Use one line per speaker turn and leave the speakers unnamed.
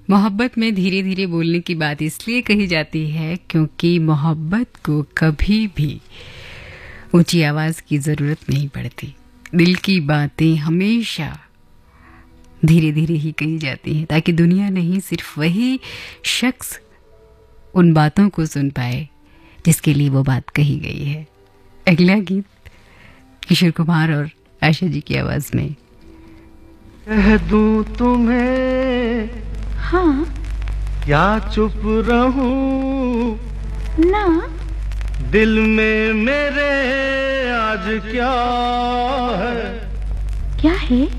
मोहब्बत में धीरे धीरे बोलने की बात इसलिए कही जाती है क्योंकि मोहब्बत को कभी भी ऊंची आवाज की जरूरत नहीं पड़ती। दिल की बातें हमेशा धीरे धीरे ही कही जाती हैं ताकि दुनिया नहीं सिर्फ वही शख्स उन बातों को सुन पाए जिसके लिए वो बात कही गई है। अगला गीत किशोर कुमार और आशा जी की आवाज में।
कह दूं तुम्हें
हाँ
क्या चुप रहूं
ना,
दिल में मेरे आज क्या है।
क्या है?